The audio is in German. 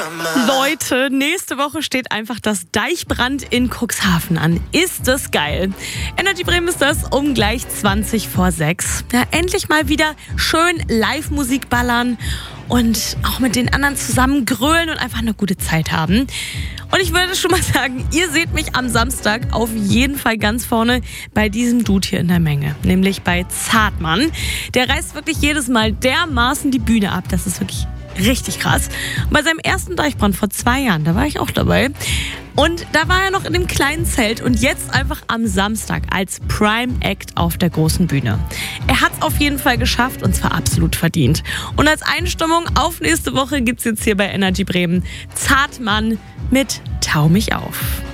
Leute, nächste Woche steht einfach das Deichbrand in Cuxhaven an. Ist das geil? Energy Bremen ist das um gleich 5:20. Ja, endlich mal wieder schön Live-Musik ballern und auch mit den anderen zusammen grölen und einfach eine gute Zeit haben. Und ich würde schon mal sagen, ihr seht mich am Samstag auf jeden Fall ganz vorne bei diesem Dude hier in der Menge, nämlich bei Zartmann. Der reißt wirklich jedes Mal dermaßen die Bühne ab. Das ist wirklich richtig krass. Und bei seinem ersten Deichbrand vor 2 Jahren, da war ich auch dabei. Und da war er noch in dem kleinen Zelt und jetzt einfach am Samstag als Prime Act auf der großen Bühne. Er hat es auf jeden Fall geschafft und zwar absolut verdient. Und als Einstimmung auf nächste Woche gibt es jetzt hier bei Energy Bremen Zartmann mit Tau mich auf.